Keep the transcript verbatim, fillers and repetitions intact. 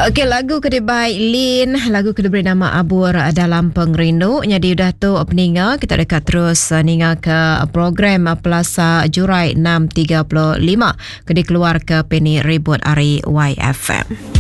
Okey, lagu kedua baik Lin, lagu kedua beri nama Abur dalam Pengrindu. Jadi dah tu peninga, kita dekat terus uh, ninga ke program uh, Plaza Jurai enam tiga lima. Kedi keluar ke Penny Ribut Ari Y F M.